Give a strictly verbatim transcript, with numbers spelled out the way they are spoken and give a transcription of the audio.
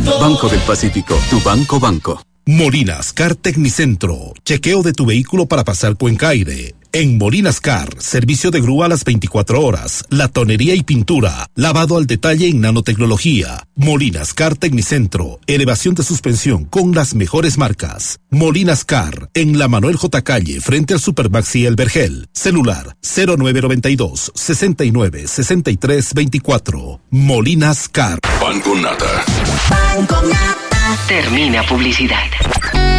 Banco del Pacífico, tu banco banco. Molinas Car Tecnicentro. Chequeo de tu vehículo para pasar Cuencaire. En Molinas Car, servicio de grúa a las veinticuatro horas, latonería y pintura, lavado al detalle en nanotecnología. Molinas Car Tecnicentro, elevación de suspensión con las mejores marcas. Molinas Car, en la Manuel J. Calle, frente al Supermaxi El Vergel. Celular cero nueve noventa y dos, sesenta y nueve, sesenta y tres veinticuatro. Molinas Car. Pan con nata. Pan con nata. Termina publicidad.